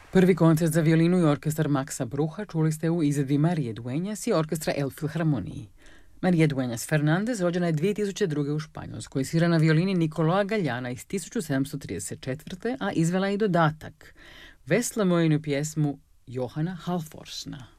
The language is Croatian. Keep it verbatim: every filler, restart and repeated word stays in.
Prvi koncert za violinu i orkestar Maxa Brucha čuli ste u izvedbi Marije Dueñas i orkestra El Filharmoniji. Marija Dueñas Fernandez rođena je dvije tisuće druge. u Španjolskoj, svira na violini Nicoloa Galjana iz tisuću sedamsto trideset četvrte. a izvela je i dodatak, vesla mojinu pjesmu Johana Halvorsna.